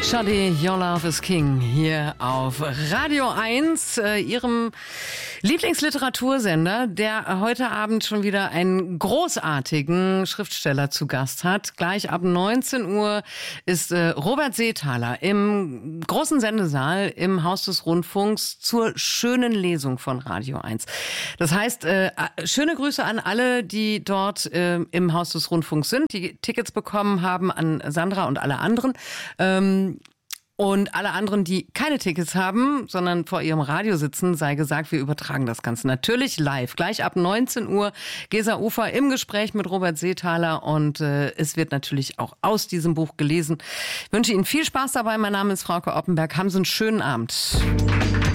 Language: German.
Shadi, Your Love is King hier auf Radio 1, Ihrem Lieblingsliteratursender, der heute Abend schon wieder einen großartigen Schriftsteller zu Gast hat. Gleich ab 19 Uhr ist Robert Seethaler im großen Sendesaal im Haus des Rundfunks zur schönen Lesung von Radio 1. Das heißt, schöne Grüße an alle, die dort im Haus des Rundfunks sind, die Tickets bekommen haben, an Sandra und alle anderen. Und alle anderen, die keine Tickets haben, sondern vor ihrem Radio sitzen, sei gesagt, wir übertragen das Ganze natürlich live. Gleich ab 19 Uhr Gesa Ufer im Gespräch mit Robert Seethaler und es wird natürlich auch aus diesem Buch gelesen. Ich wünsche Ihnen viel Spaß dabei. Mein Name ist Frauke Oppenberg. Haben Sie einen schönen Abend.